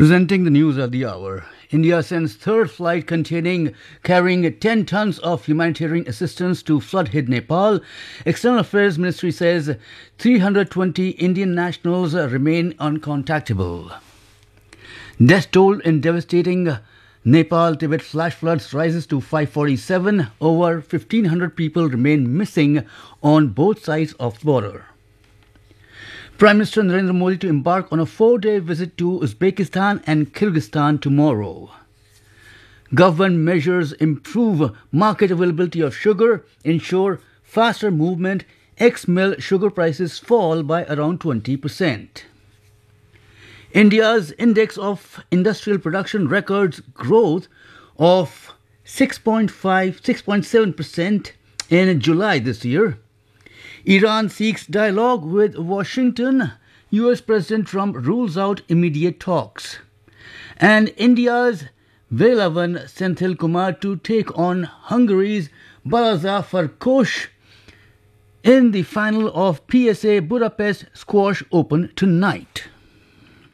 Presenting the news of the hour, India sends third flight carrying 10 tons of humanitarian assistance to flood-hit Nepal. External Affairs Ministry says 320 Indian nationals remain uncontactable. Death toll in devastating Nepal-Tibet flash floods rises to 547. Over 1,500 people remain missing on both sides of the border. Prime Minister Narendra Modi to embark on a 4-day visit to Uzbekistan and Kyrgyzstan tomorrow. Government measures improve market availability of sugar, ensure faster movement, ex-mill sugar prices fall by around 20%. India's index of industrial production records growth of 6.7% in July this year. Iran seeks dialogue with Washington. US President Trump rules out immediate talks. And India's Velavan Senthil Kumar to take on Hungary's Balazar Farkas in the final of PSA Budapest Squash Open tonight.